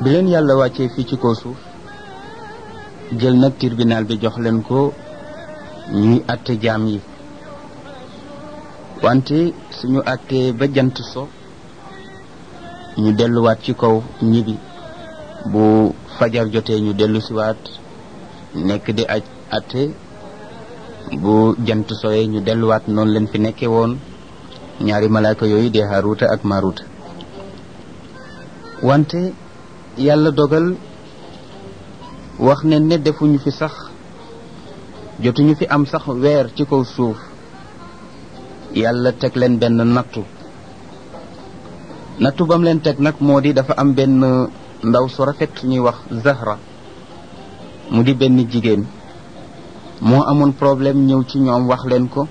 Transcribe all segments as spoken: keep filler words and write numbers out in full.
bi leen yàlla wàccee fii ci kaw suuf jël nag tribunal bi jox leen ko ñuy àtte jaam yi wante suñu àttee ba jant so ñu delluwaat ci kaw ñibi bu fajar jotee ñu dellu siwaat nekk di aj àtte bu jant soyee ñu delluwaat noonu leen fi nekkee woon ñaari malaaka yooyu di Haaruuta ak Maaruuta wante yàlla dogal wax ne ne defuñu fi sax jotuñu fi am sax weer ci kaw suuf yàlla teg leen benn nattu nattu bam leen teg nag moo di dafa am benn ndaw su rafet ñuy wax Zahra mu di benn jigéen moo amoon problème ñëw ci ñoom wax leen ko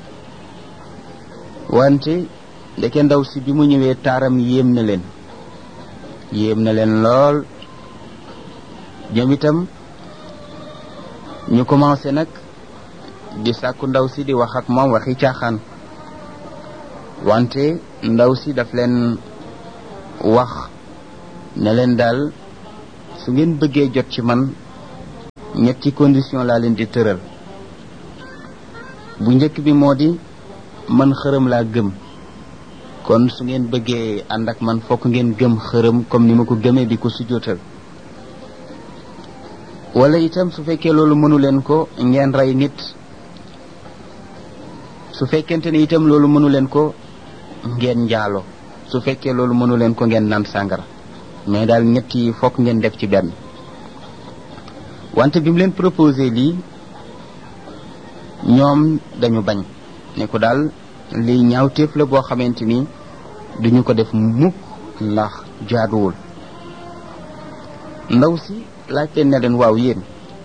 wante ndeke ndaw si bi mu ñëwee taaram yéem na leen yéem na leen lool ñoom itam ñu commencé nag di sàkku ndaw si di wax ak moom waxi caaxaan wante ndaw si daf leen wax ne leen daal su ngeen bëggee jot ci man ñetti condition laa leen di tëral bu njëkk bi moo di man xërëm laa gëm kon su ngeen bëggee ànd ak man fokk ngeen gëm xërëm comme ni ma ko gëmee di ko sujjóotal wala itam su fekkee loolu mënu leen ko ngeen rey nit su fekkente ne itam loolu mënu leen ko ngeen njaalo su fekkee loolu mënu leen ko ngeen naan sàngara mais daal ñett yi fokk ngeen def ci benn wante bi mu leen proposé lii ñoom dañu bañ ne ko daal lii ñaawteef la boo xamante ni duñu ko def mukk ndax jaaduwul ndaw si laajte ne leen waaw yéen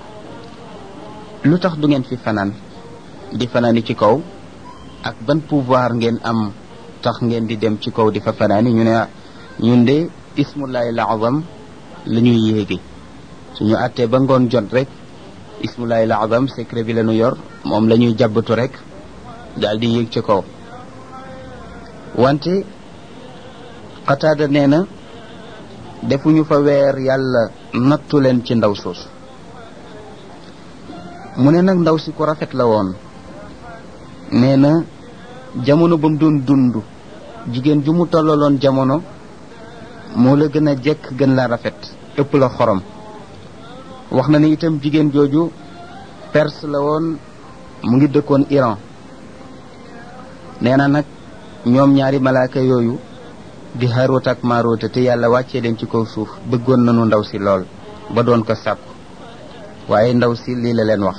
lu tax du ngeen fi fanaan di fanaani ci kaw ak ban pouvoir ngeen am tax ngeen di dem ci kaw di fa fanaani ñu ne ñun de ismullahi laazam la ñuy yéegi suñu àttee ba ngoon jot rek ismullahi laazam secret bi la ñu yor moom la ñuy jàbbatu rek daal di yéeg ci kaw wante Qataada nee na defuñu fa weer yàlla nattu leen ci ndaw soosu mu ne nag ndaw si ku rafet la woon nee na jamono ba mu doon dund jigéen ju mu tollaloon jamono moo la gën a jekk gën la rafet ëpp la xorom wax na ne itam jigéen jooju perse la woon mu ngi dëkkoon Iran nee na nag ñoom ñaari malaaka yooyu di Haaruut ak Maaruut te yàlla wàccee leen ci kaw suuf bëggoon nañu ndaw si lool ba doon ko sàkku waaye ndaw si lii la leen wax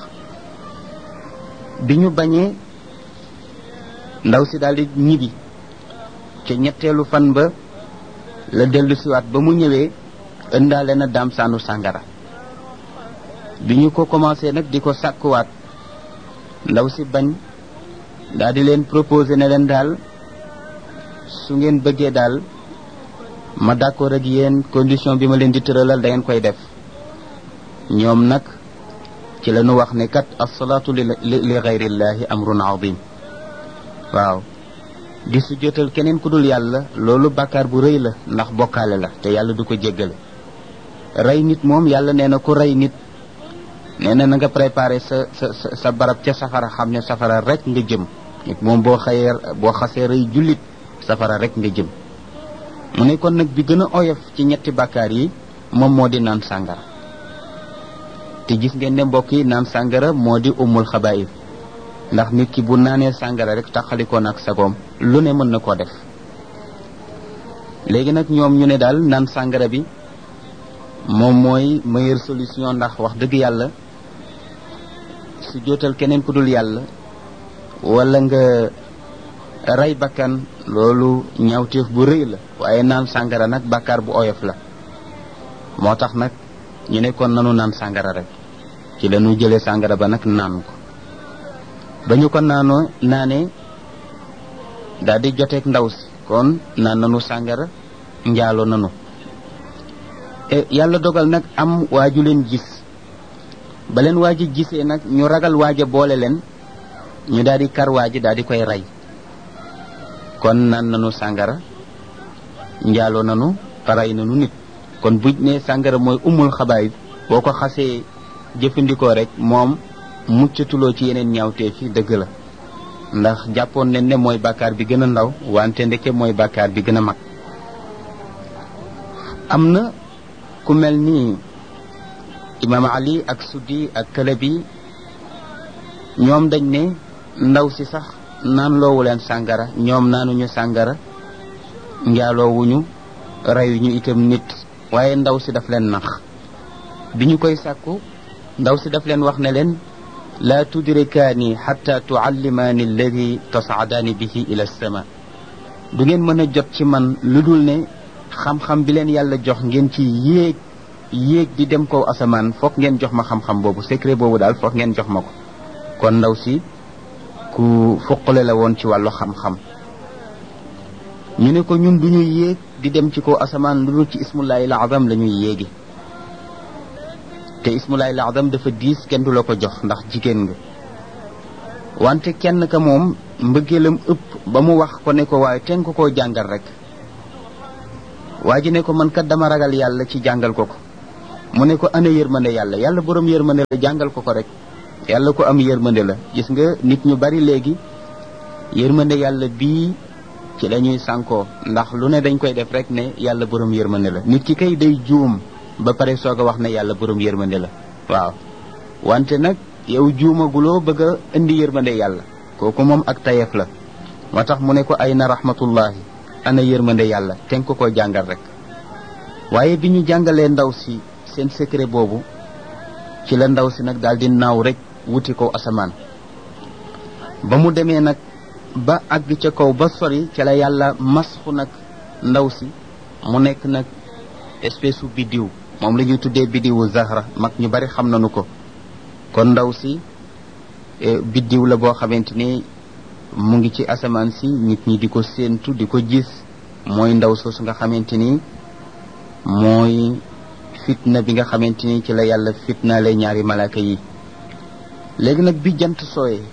bi ñu bañee ndaw si daldi ñibbi ca ñetteelu fan ba la dellu siwaat ba mu ñëwee ëndaale na daam saanu sàngara bi ñu ko commencé nag di ko sàkkuwaat ndaw si bañ daldi leen proposé ne leen daal su ngeen bëggee daal ma d'accord ak yéen condition bi ma leen di tëralal da ngeen koy def ñoom nag ci la ñu wax ne kat as-salaatu li li gayrillahi amrun azim waaw di su jotal keneen ku dul yàlla loolu bàkkaar bu rëy la ndax bokkaale la te yàlla du ko jéggale rey nit moom yàlla nee na ku rey nit nee na na nga préparé sa sa sa barab ca safara xam ne safara rek nga jëm nit moom boo xëyee boo xasee rëy jullit safara rek nga jëm mu ne kon nag bi gën a oyof ci ñetti bàkkaar yi moom moo di naan sàngara te gis ngeen ne mbokk yi naan sàngara moo di umul xabaayir ndax nit ki bu naanee sàngara rek taxalikoon ak sagoom lu ne mën na koo def léegi nag ñoom ñu ne daal naan sàngara bi moom mooy meilleure solution ndax wax dëgg yàlla su jootal keneen ku dul yàlla wala nga rey bakkan loolu ñaawteef bu rëy la waaye naan sàngara nag bàkkaar bu oyof la moo tax nag ñu ne kon nanu naan sàngara rek ci la ñu jëlee sàngara ba nag naan ko ba ñu ko naanoo naanee daal di joteeg ndaw si kon naan nanu sàngara njaaloo nanu e yàlla dogal nag am waaju leen gis ba leen waaji gisee nag ñu ragal waaja boole leen ñu daal di kar waaji daal di koy rey kon naan nanu sàngara njaaloo nanu rey nanu nit kon buñ ne sàngara mooy umul xabaayis boo ko xasee jëfandikoo rek moom muccatuloo ci yeneen ñaawteef yi dëgg la ndax jàppoon nañ ne mooy bàkkaar bi gën a ndaw wante ndeke mooy bàkkaar bi gën a mag. am na ku mel ni imaam Ali ak Suddi ak Kalabi ñoom dañ ne ndaw si sax naan loowu leen sàngara ñoom naanuñu sàngara njaaloowuñu reyuñu itam nit waaye ndaw si daf leen nax bi ñu koy sàkku ndaw si daf leen wax ne leen laa tudrikaani xatta tuallimaani alladi tasaadaani bihi ila sama du ngeen mën a jot ci man lu dul ne xam-xam bi leen yàlla jox ngeen ci yéeg yéeg di dem kaw asamaan foog ngeen jox ma xam-xam boobu secret boobu daal foog ngeen jox ma ko kon ndaw si ku fuqale la woon ci wàllu xam-xam ñu ne ko ñun du ñuy yéeg di dem ci kaw asamaan lu dul ci ismullahi al azam la ñuy yéegi te ismullahi al azam dafa diis kenn du la ko jox ndax jigéen nga wante kenn ka moom mbëggeelam ëpp ba mu wax ko ne ko waaye ten ko koo jàngal rek waa ji ne ko man kat dama ragal yàlla ci jàngal ko ko mu ne ko ana yërmande yàlla yàlla borom yërmande la jàngal ko ko rek yàlla ko am yërmande la gis nga nit ñu bari léegi yërmande yàlla bii ci la ñuy sànkoo ndax lu ne dañ koy def rek ne yàlla borom yërmande la nit ki kay day juum ba pare soog a wax ne yàlla borom yërmande la waaw wante nag yow juumaguloo bëgg a indi yërmande yàlla kooku moom ak tayef la moo tax mu ne ko ay na rahmatullahi ana yërmande yàlla ten ko ko jàngal rek waaye bi ñu jàngalee ndaw si seen secret boobu ci la ndaw si nag daal di naaw rek wuti ko asamaan ba mu demee nag ba àgg ca kaw ba sori ca la yàlla masxu nag ndaw si mu nekk nag espèce su biddiw moom la ñuy tuddee biddiwu zahra mag ñu bari xam nañu ko kon ndaw si biddiw la boo xamante ni mu ngi ci asamaan si nit ñi di ko séentu di ko gis mooy ndaw soosu nga xamante ni mooy fitna bi nga xamante ni ci la yàlla fitnaale ñaari malaaka yi léegi nag bi jant sooyee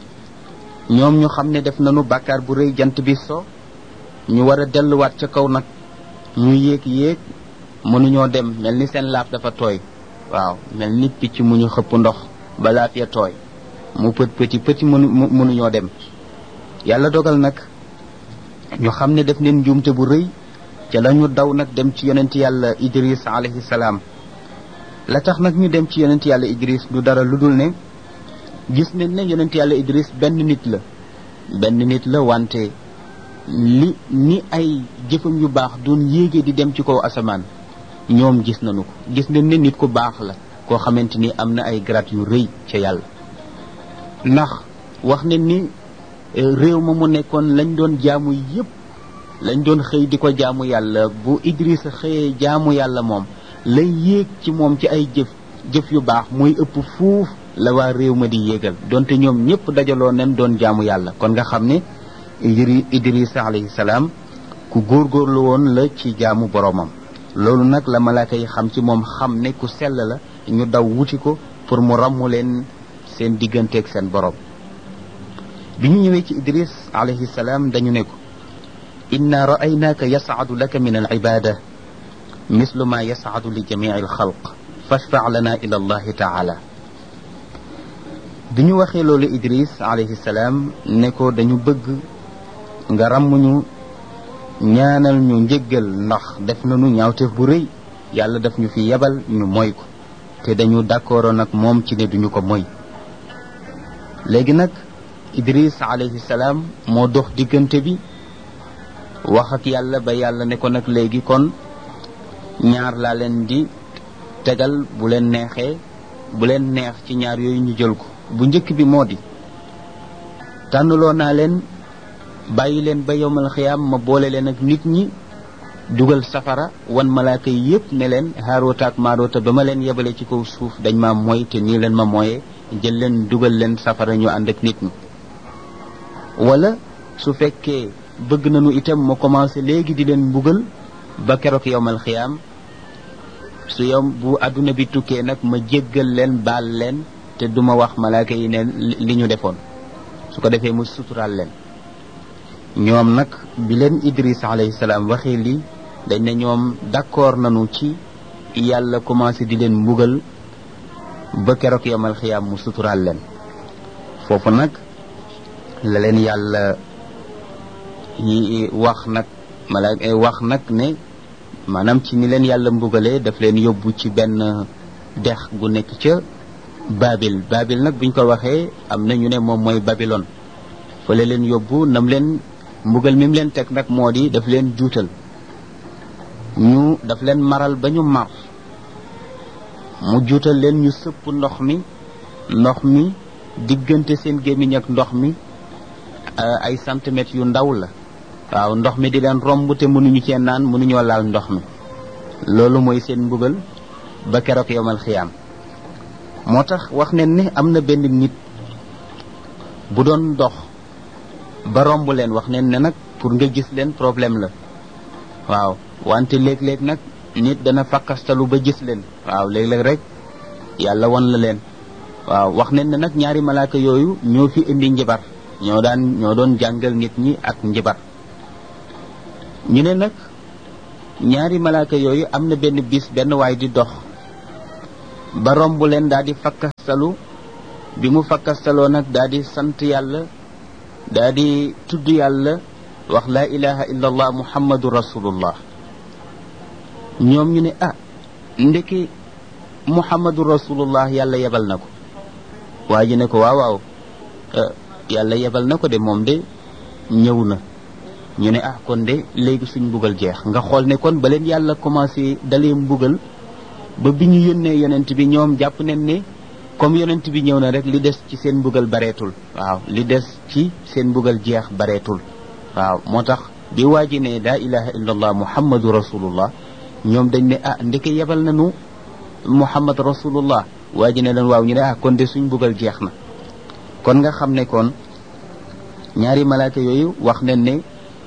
ñoom ñu xam ne def nañu bàkkaar bu rëy jant bi so ñu war a delluwaat ca kaw nag ñu yéeg yéeg mënuñoo dem mel ni seen laaf dafa tooy waaw mel ni picc mu ñu xëpp ndox ba laaf ya tooy mu pët pëti pëti mënu mënuñoo dem yàlla dogal nag ñu xam ne def neen njuumte bu rëy ca la ñu daw nag dem ci yonent yàlla Idris alayhi salaam la tax nag ñu dem ci yonent yàlla Idris du dara lu dul ne gis nañ ne yonent yàlla Idris benn nit la benn nit la wante li ni ay jëfam yu baax doon yéege di dem ci kaw asamaan ñoom gis nañu ko gis nañ ne nit ku baax la koo xamante ni am na ay grade yu rëy ca yàlla ndax wax nañ ni réew ma mu nekkoon lañ doon jaamu yépp lañ doon xëy di ko jaamu yàlla bu Idrissa xëyee jaamu yàlla moom lay yéeg ci moom ci ay jëf jëf yu baax muy ëpp fuuf la waa réew ma di yéegal donte ñoom ñëpp dajaloo nem doon jaamu yàlla kon nga xam ne Idrissa alayhi salaam ku góorgóorlu woon la ci jaamu boromam loolu nag la malaaka yi xam ci moom xam ne ku sell la ñu daw wuti ko pour mu ràmmu leen seen digganteeg seen borom bi ñu ñëwee ci Idris alayhi salaam dañu ne ko inna ra'aynaaka yas'adu laka min al-ibada mislu ma yas'adu li jami'i al-xalq fashfa' lana ila allahi ta'ala bi ñu waxee loolu Idris alayhi salaam ne ko dañu bëgg nga ràmmuñu ñaanal ñu njëggal ndax def nañu ñaawteef bu rëy yàlla daf ñu fi yebal ñu moy ko te dañu d'accord nag moom ci ne duñu ko moy léegi nag Idris alayhi salaam moo dox diggante bi wax ak yàlla ba yàlla ne ko nag léegi kon ñaar laa leen di tegal bu leen neexee bu leen neex ci ñaar yooyu ñu jël ko bu njëkk bi moo di tànnaloo naa leen bàyyi leen ba yowmal xiyaam ma boole leen ak nit ñi dugal safara wan malaaka yi yépp ne leen Haaroota ak Maaroota ba ma leen yebale ci kaw suuf dañ ma mooy te nii leen ma mooyee jël leen dugal leen safara ñu ànd ak nit ñi wala su fekkee bëgg nañu itam ma commencé léegi di leen mbugal ba keroog yowmal xiyaam su yom bu àdduna bi tukkee nag ma jéggal leen baal leen te duma wax malaaka yi ne li ñu defoon su ko defee mu suturaal leen ñoom nag bi leen Idris alayhi salaam waxee lii dañ ne ñoom d'accord nañu ci yàlla commencé di leen mbugal ba keroog yamal xiyaam mu suturaal leen foofu nag la leen yàlla yi wax nag malaaka wax nag ne maanaam ci ni leen yàlla mbugalee daf leen yóbbu ci benn dex gu nekk ca Babil Babil nag buñ ko waxee am na ñu ne moom mooy Babylone fa la leen yóbbu nam leen mbugal mi mu leen teg nag moo di daf leen juutal ñu daf leen maral ba ñu mar mu juutal leen ñu sëpp ndox mi ndox mi diggante seen gémmiñ ak ndox mi ay centimètres yu ndaw la waaw ndox mi di leen romb te mënuñu cee naan mënuñoo laal ndox mi loolu mooy seen mbugal ba keroog yawmal xiyaam moo tax wax ne ne am na benn nit bu doon dox ba romb leen wax ne ne nag pour nga gis leen problème la waaw wante léeg-léeg nag nit dana fakkastalu ba gis leen waaw léeg-léeg rek yàlla won la leen waaw wax ne ne nag ñaari malaaka yooyu ñoo fi indi njibar ñoo daan ñoo doon jàngal nit ñi ak njibar ñu ne nag ñaari malaaka yooyu am na benn bis benn waay di dox ba romb leen daal di fakkastalu bi mu fakkastaloo nag daal di sant yàlla daal di tudd yàlla wax laa ilaha illa allah muhammadu rasulullah ñoom ñu ne ah ndeki muhammadu rasulullah yàlla yebal na ko waa ji ne ko waaw waaw yàlla yebal na ko de moom de ñëw na ñu ne ah kon de léegi suñ mbugal jeex nga xool ne kon ba leen yàlla commencé dalee mbugal ba bi ñu yónnee yonent bi ñoom jàpp nañ ne comme yonent bi ñëw na rek li des ci seen mbugal bareetul waaw li des ci seen mbugal jeex bareetul waaw moo tax bi waa ji ne laa ilaha illa allah muhammadu rasulullah ñoom dañ ne ah ndeke yebal nañu muhammad rasulullah waa ji ne leen waaw ñu ne ah kon de suñ mbugal jeex na kon nga xam ne kon ñaari malaaka yooyu wax nañ ne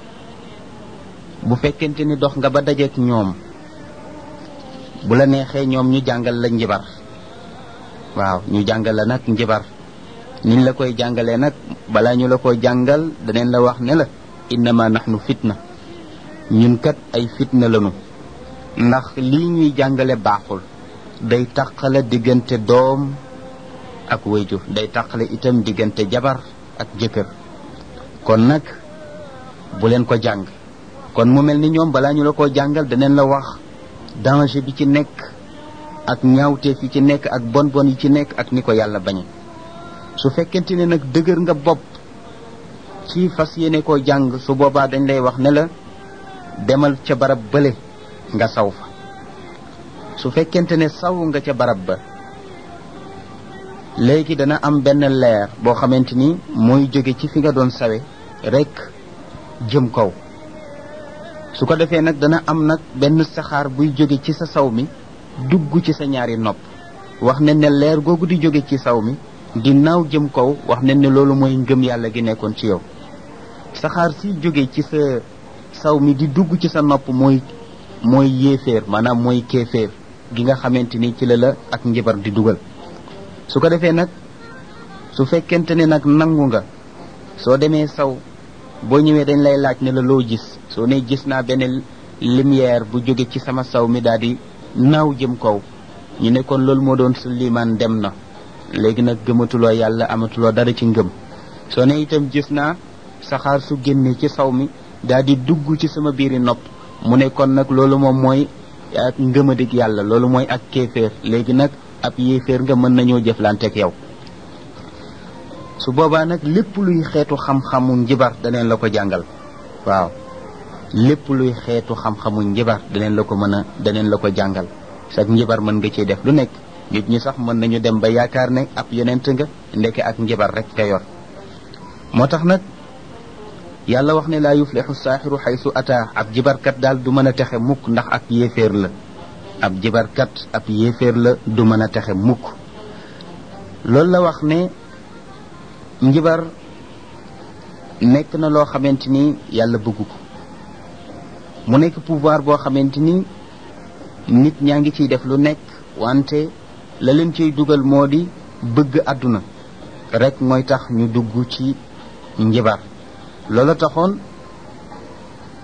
bu fekkente ni dox nga ba dajeek ñoom bu la neexee ñoom ñu jàngal la njibar waaw ñu jàngal la nag njibar niñ la koy jàngalee nag balaa ñu la koy jàngal daneen la wax ne la innama nahnu fitna ñun kat ay fitna lañu ndax lii ñuy jàngale baaxul day taqale diggante doom ak wayjur day taqale itam diggante jabar ak jëkkër kon nag bu leen ko jàng kon mu mel ni ñoom balaa ñu la ko jàngal daneen la wax danger bi ci nekk ak ñaawteef yi ci nekk ak bon bon yi ci nekk ak ni ko yàlla bañe su fekkente ne nag dëgër nga bopp ci fas yéene koo jàng su boobaa dañ lay wax ne la demal ca barab bële nga saw fa su fekkente ne saw nga ca barab ba léegi dana am benn leer boo xamante ni mooy jóge ci fi nga doon sawe rek jëm kaw su ko defee nag dana am nag benn saxaar buy jóge ci sa saw mi dugg ci sa ñaari nopp wax ne ne leer googu di jóge ci saw mi di naaw jëm kaw wax ne ne loolu mooy ngëm yàlla gi nekkoon ci yow saxaar si jóge ci sa saw mi di dugg ci sa nopp mooy mooy yéeféer maanaam mooy kéeféer gi nga xamante ni ci la la ak njibar di dugal su ko defee nag su fekkente ne nag nangu nga soo demee saw boo ñëwee dañ lay laaj ne la loo gis soo ne gis naa benn lumière bu jóge ci sama saw mi daal di naaw jëm kaw ñu ne kon loolu moo doon su limaan dem na léegi nag gëmatuloo yàlla amatuloo dara ci ngëm soo ne itam gis naa saxaar su génne ci saw mi daal di dugg ci sama biiri nopp mu ne kon nag loolu moom mooy ak ngëmadig yàlla loolu mooy ak kéeféer léegi nag ab yéeféer nga mën nañoo jëflanteeg yow su boobaa nag lépp luy xeetu xam-xamu njibar daneen la ko jàngal waaw lépp luy xeetu xam-xamu njibar daneen la ko mën a daneen la ko jàngal sax njibar mën nga ciy def lu nekk nit ñi sax mën nañu dem ba yaakaar ne ab yonent nga ndeke ak njibar rek nga yor moo tax nag yàlla wax ne laa yuflixu saaxiru xaysu ataa ab jibarkat daal du mën a texe mukk ndax ak yéeféer la ab jibarkat ab yéeféer la du mën a texe mukk loolu la wax ne njibar nekk na loo xamante ni yàlla bëgg ko mu nekk pouvoir boo xamante ni nit ñaa ngi ciy def lu nekk wante la leen ciy dugal moo di bëgg àdduna rek mooy tax ñu dugg ci njibar loola taxoon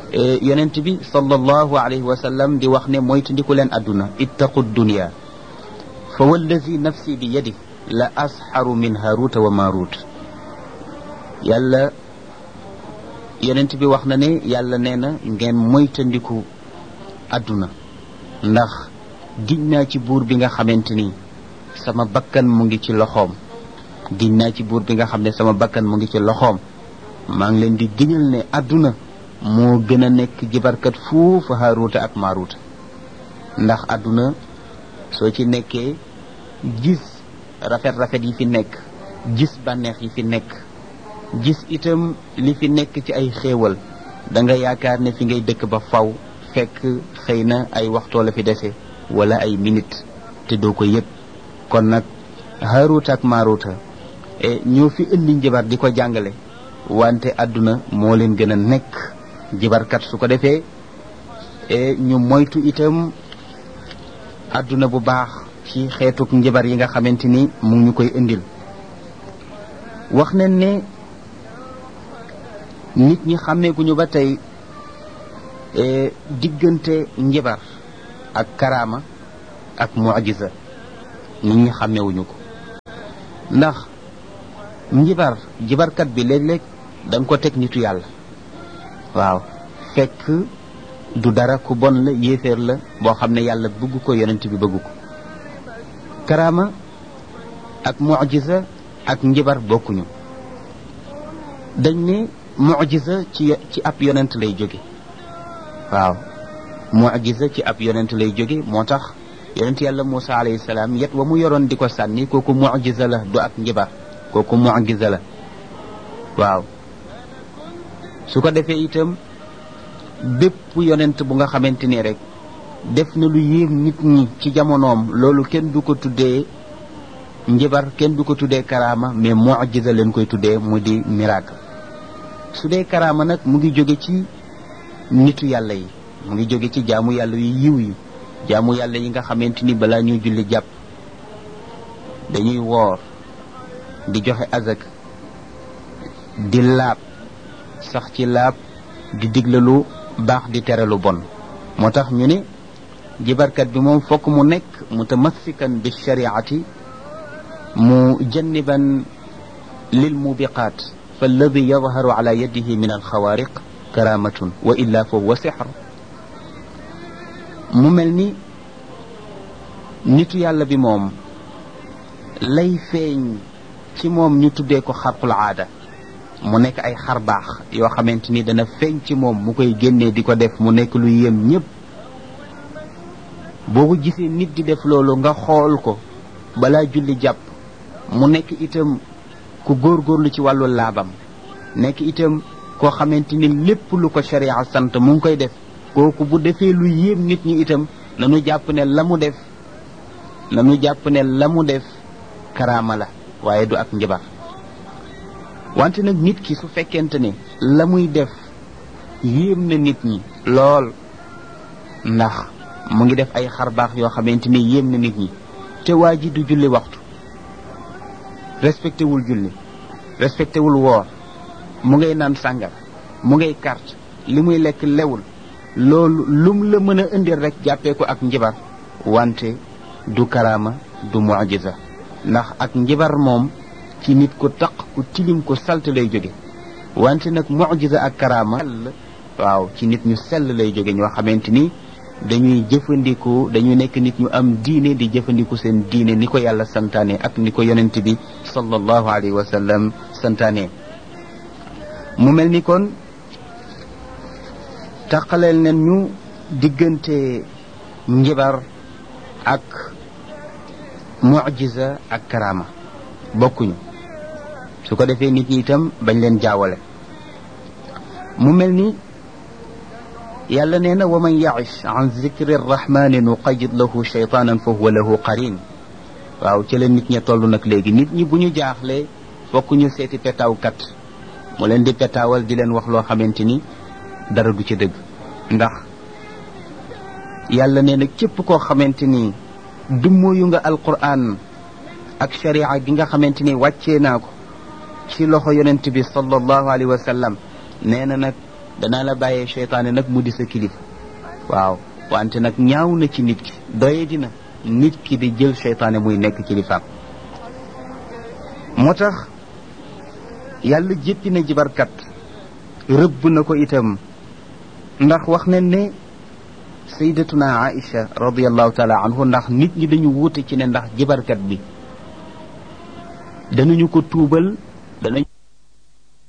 yonent bi sallallahu alayhi wa sallam di wax ne moytandiku leen adduna ittaqu dunya fa wallazi nafsi bi yadi la asxaru min haruta wa marut yàlla yonent bi wax na ne yàlla nee na ngeen moytandiku adduna ndax giñ naa ci buur bi nga xamante ni sama bakkan mu ngi ci loxoom giñ naa ci buur bi nga xam ne sama bakkan mu ngi ci loxoom maa ngi leen di giñal ne adduna moo gën a nekk jibarkat fuufu haaruuta ak maaruuta ndax adduna soo ci nekkee gis rafet-rafet yi fi nekk gis bànneex yi fi nekk gis itam li fi nekk ci ay xéewal da nga yaakaar ne fi ngay dëkk ba faw fekk xëy na ay waxtoo la fi dese wala ay minute te doo ko yëg kon nag haaruuta ak maaruuta ñoo fi indi njabar di ko jàngale wante adduna moo leen gën a nekk jibarkat su ko defee ñu moytu itam adduna bu baax ci xeetuk njabar yi nga xamante ni mu ñu koy indil wax nañ ne nit ñi xàmmeeguñu ba tey diggante njabar ak karaama ak mu'jiza nit ñi xàmmeewuñu ko ndax njibar jibarkat bi léeg-léeg da nga ko teg nitu yàlla waaw fekk du dara ku bon la yéeféer la boo xam ne yàlla bëgg ko yonent bi bëgg ko karaama ak mu'jiza ak njibar bokkuñu dañ ne mu'jiza ci ci ab yonent lay jóge waaw mu'jiza ci ab yonent lay jóge moo tax yonent yàlla Muusa alayhi salaam yet wa mu yoroon di ko sànni kooku mu'jiza la du ak njibar kooku mu'jiza la waaw su ko defee itam bépp yonent bu nga xamante ni rek def na lu yéem nit ñi ci jamonoom loolu kenn du ko tuddee njibar kenn du ko tuddee karaama mais mu'jiza leen koy tuddee mu di miracle su dee karaama nag mu ngi jóge ci nitu yàlla yi mu ngi jóge ci jaamu yàlla yu yiw yi jaamu yàlla yi nga xamante ni balaa ñuy julli jàpp dañuy woor di joxe azak di laab sax ci laab di digle lu baax di tere lu bon moo tax ñu ne jibarkat bi moom fokk mu nekk mutamassikan bi shariati mu janniban lil mubiqaat fa alladi yadharu ala yadihi min alxawaariq karamatun wa illa fa huwa sixr mu mel ni nitu yàlla bi moom lay feeñ ci moom ñu tuddee ko xarqul aada mu nekk ay xar baax yoo xamante ni dana feeñ ci moom mu koy génnee di ko def mu nekk lu yéem ñëpp boo ko gisee nit di def loolu nga xool ko balaa julli jàpp mu nekk itam ku góorgóorlu ci wàllu laabam nekk itam koo xamante ni lépp lu ko sharia sant mu ngi koy def kooku bu defee lu yéem nit ñi itam nanu jàpp ne la mu def nanu jàpp ne la mu def karaama la waaye du ak njabar wante nag nit ki su fekkente ne la muy def yéem na nit ñi lool ndax mu ngi def ay xarbaax yoo xamante ni yéem na nit ñi te waa ji du julli waxtu respecté wul julli respecté wul woor mu ngay naan sàngar mu ngay carte li muy lekk lewul loolu lum la mën a indil rek jàppee ko ak njibar wante du karaama du mu'jiza ndax ak njibar moom ci nit ko taq ku tilim ko salte lay jóge wante nag mu'jiza ak karaama waaw ci nit ñu sell lay jóge ñoo xamante ni dañuy jëfandiku dañuy nekk nit ñu am diine di jëfandiku seen diine ni ko yàlla santaane ak ni ko yonent bi sallallahu alayhi wa sallam santaane mu mel ni kon taqaleel nen ñu diggante njibar ak mu'jiza ak karaama bokkuñu su ko defee nit ñi itam bañ leen jaawale mu mel ni yàlla nee na wa man ya'ish an zikri rrahmani nuqayyid lahu shaytanan fa huwa lahu qarin waaw ci la nit ña toll nag léegi nit ñi bu ñu jaaxlee fokk ñu seeti petaawkat mu leen di petaawal di leen wax loo xamante ni dara du ci dëgg ndax yàlla nee na képp koo xamante ni dummóoyu nga alquran ak sharia gi nga xamante ni wàccee naa ko ci loxo yonent bi sallallahu alayhi wa sallam nee na nag danaa la bàyyee seytaane nag mu di sa kilifa waaw wante nag ñaaw na ci nit ki doye dina nit ki di jël seytaane muy nekk kilifaam moo tax yàlla jéppi na jibarkat rëbb na ko itam ndax wax nañ ne sayyidatuna Aïcha radiyallahu taala anhu ndax nit ñi dañu wuute ci ne ndax jibarkat bi danañu ko tuubal